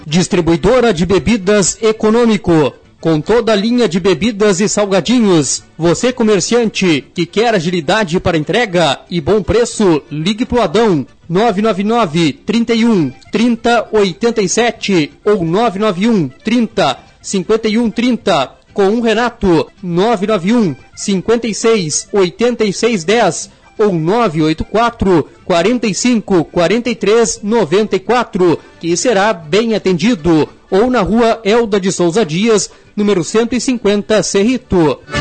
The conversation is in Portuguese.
Distribuidora de bebidas Econômico, com toda a linha de bebidas e salgadinhos. Você, comerciante, que quer agilidade para entrega e bom preço, ligue pro Adão, 999 31 30 87 ou 991 30 51 30, com um Renato, 991 56 86 10 ou 984 45 43 94, que será bem atendido, ou na rua Elda de Souza Dias, número 150, Cerrito.